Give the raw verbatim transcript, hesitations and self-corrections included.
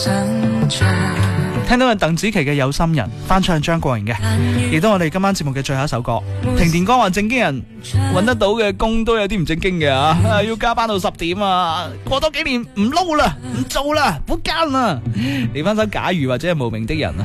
聽到係鄧紫棋嘅《有心人》，翻唱張國榮嘅，亦都我哋今晚節目嘅最後一首歌。停電光話正經人揾得到嘅工都有啲唔正經嘅啊，要加班到十點啊，過多幾年唔撈啦，唔做啦，唔好奸啦，嚟翻首假如或者係無名的人啊。